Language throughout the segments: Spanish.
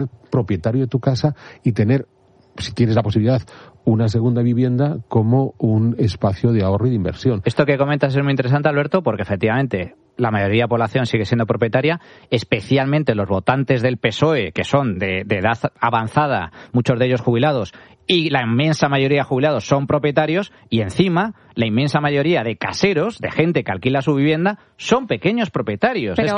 propietario de tu casa y tener, si tienes la posibilidad, una segunda vivienda como un espacio de ahorro y de inversión. Esto que comentas es muy interesante, Alberto, porque efectivamente la mayoría de la población sigue siendo propietaria, especialmente los votantes del PSOE, que son de edad avanzada, muchos de ellos jubilados, y la inmensa mayoría de jubilados son propietarios, y encima la inmensa mayoría de caseros, de gente que alquila su vivienda, son pequeños propietarios. Pero,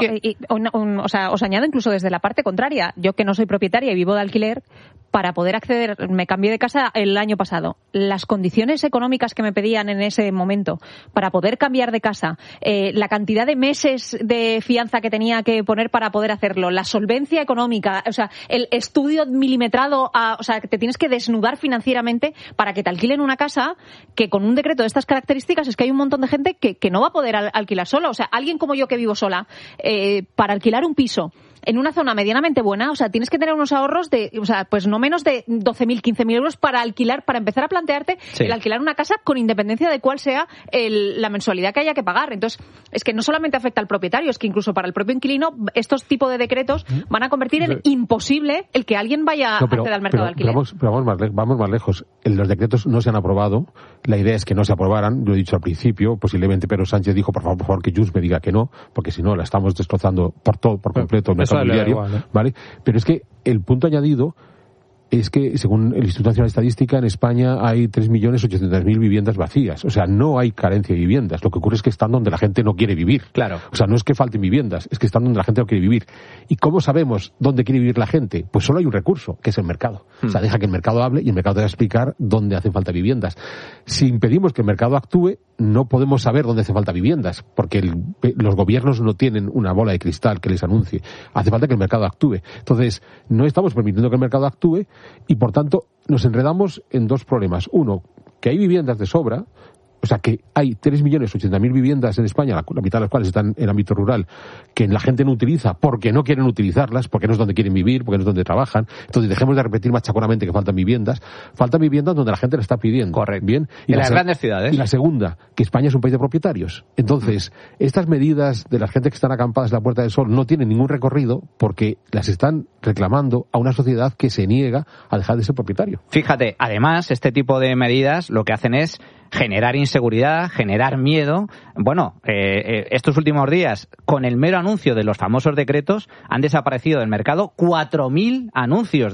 o sea, os añado incluso desde la parte contraria. Yo, que no soy propietaria y vivo de alquiler, para poder acceder, me cambié de casa el año pasado. Las condiciones económicas que me pedían en ese momento para poder cambiar de casa, la cantidad de meses de fianza que tenía que poner para poder hacerlo, la solvencia económica, o sea, el estudio milimetrado, o sea, que te tienes que desnudar financieramente para que te alquilen una casa, que con un decreto de estas características es que hay un montón de gente que no va a poder alquilar sola. O sea, alguien como yo que vivo sola, para alquilar un piso en una zona medianamente buena, o sea, tienes que tener unos ahorros de, o sea, pues no menos de 12.000, 15.000 euros para alquilar, para empezar a plantearte el alquilar una casa con independencia de cuál sea la mensualidad que haya que pagar. Entonces, es que no solamente afecta al propietario, es que incluso para el propio inquilino estos tipos de decretos van a convertir en imposible el que alguien vaya a acceder al mercado de alquiler. Vamos más lejos. Los decretos no se han aprobado. La idea es que no se aprobaran. Lo he dicho al principio. Posiblemente Pedro Sánchez dijo, por favor, que Junts me diga que no, porque si no la estamos destrozando por completo el mercado inmobiliario, ¿vale? Pero es que el punto añadido es que, según el Instituto Nacional de Estadística, en España hay 3.800.000 viviendas vacías. O sea, no hay carencia de viviendas. Lo que ocurre es que están donde la gente no quiere vivir. Claro. O sea, no es que falten viviendas, es que están donde la gente no quiere vivir. ¿Y cómo sabemos dónde quiere vivir la gente? Pues solo hay un recurso, que es el mercado. O sea, deja que el mercado hable y el mercado te va a explicar dónde hacen falta viviendas. Si impedimos que el mercado actúe, no podemos saber dónde hace falta viviendas, porque los gobiernos no tienen una bola de cristal que les anuncie. Hace falta que el mercado actúe. Entonces, no estamos permitiendo que el mercado actúe y, por tanto, nos enredamos en dos problemas. Uno, que hay viviendas de sobra. O sea, que hay 3.080.000 viviendas en España, la mitad de las cuales están en el ámbito rural, que la gente no utiliza porque no quieren utilizarlas, porque no es donde quieren vivir, porque no es donde trabajan. Entonces, dejemos de repetir machaconamente que faltan viviendas. Faltan viviendas donde la gente las está pidiendo. Correcto. Bien. Y en las grandes ciudades. Y la segunda, que España es un país de propietarios. Entonces, estas medidas de la gente que están acampadas en la Puerta del Sol no tienen ningún recorrido porque las están reclamando a una sociedad que se niega a dejar de ser propietario. Fíjate, además, este tipo de medidas lo que hacen es generar inseguridad, generar miedo. Bueno, estos últimos días, con el mero anuncio de los famosos decretos, han desaparecido del mercado 4.000 anuncios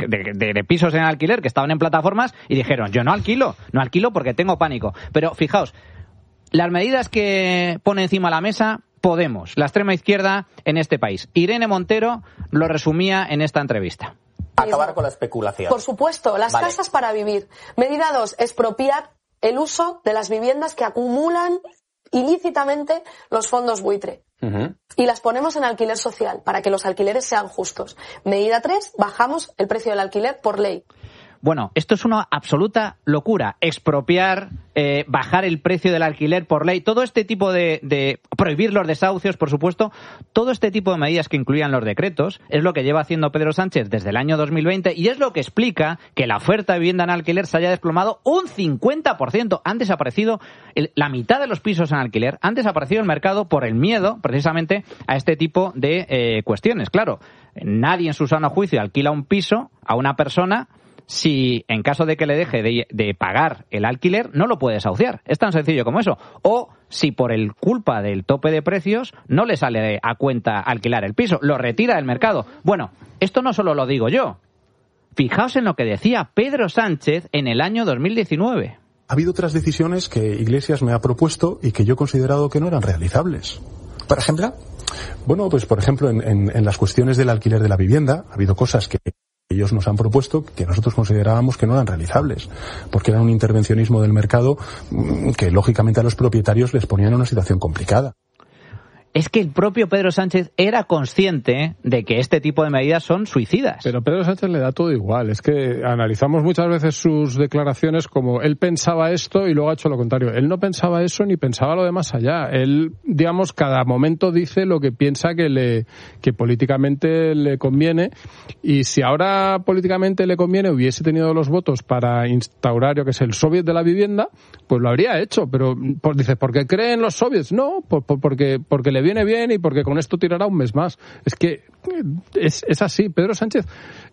de pisos en alquiler que estaban en plataformas y dijeron, yo no alquilo porque tengo pánico. Pero fijaos, las medidas que pone encima de la mesa Podemos, la extrema izquierda en este país. Irene Montero lo resumía en esta entrevista. Acabar con la especulación. Por supuesto, las casas para vivir. Medida 2, expropiar el uso de las viviendas que acumulan ilícitamente los fondos buitre. Y las ponemos en alquiler social para que los alquileres sean justos. Medida 3, bajamos el precio del alquiler por ley. Bueno, esto es una absoluta locura. Expropiar, bajar el precio del alquiler por ley, todo este tipo de prohibir los desahucios, por supuesto, todo este tipo de medidas que incluían los decretos es lo que lleva haciendo Pedro Sánchez desde el año 2020 y es lo que explica que la oferta de vivienda en alquiler se haya desplomado un 50%. Han desaparecido la mitad de los pisos en alquiler, han desaparecido el mercado por el miedo precisamente a este tipo de cuestiones. Claro, nadie en su sano juicio alquila un piso a una persona si en caso de que le deje de pagar el alquiler, no lo puede desahuciar. Es tan sencillo como eso. O si por el culpa del tope de precios no le sale a cuenta alquilar el piso, lo retira del mercado. Bueno, esto no solo lo digo yo. Fijaos en lo que decía Pedro Sánchez en el año 2019. Ha habido otras decisiones que Iglesias me ha propuesto y que yo he considerado que no eran realizables. ¿Por ejemplo? Bueno, pues por ejemplo en las cuestiones del alquiler de la vivienda ha habido cosas que ellos nos han propuesto que nosotros considerábamos que no eran realizables, porque era un intervencionismo del mercado que lógicamente a los propietarios les ponía en una situación complicada. Es que el propio Pedro Sánchez era consciente de que este tipo de medidas son suicidas. Pero Pedro Sánchez le da todo igual. Es que analizamos muchas veces sus declaraciones como él pensaba esto y luego ha hecho lo contrario. Él no pensaba eso ni pensaba lo de más allá. Él, digamos, cada momento dice lo que piensa que políticamente le conviene. Y si ahora políticamente le conviene, hubiese tenido los votos para instaurar, yo que sé, el soviet de la vivienda, pues lo habría hecho. Pero dice, ¿por qué creen los soviets? No, porque le viene bien y porque con esto tirará un mes más. Es que es así. Pedro Sánchez